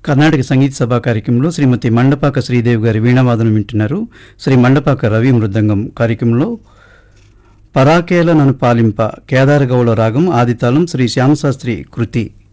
కర్ణాటక సంగీత సభా కార్యక్రమంలో శ్రీమతి మండపాక శ్రీదేవి గారి వీణావాదనం వింటున్నారు. శ్రీ మండపాక రవి మృదంగం కార్యక్రమంలో పరాకేల నన్ను పాలింప కేదారగౌళ రాగం ఆదితాళం శ్రీ శ్యామశాస్త్రి కృతి.